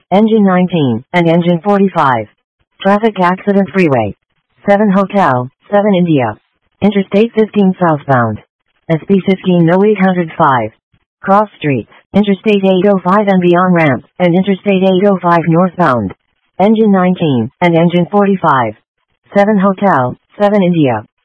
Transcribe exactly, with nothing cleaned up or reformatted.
Engine nineteen, and Engine forty-five. Traffic accident freeway. seven Hotel, seven India. Interstate fifteen southbound. S P fifteen oh eight oh five. Cross streets, Interstate eight oh five and beyond ramp, and Interstate eight oh five northbound. Engine nineteen, and Engine forty-five. seven Hotel, seven India.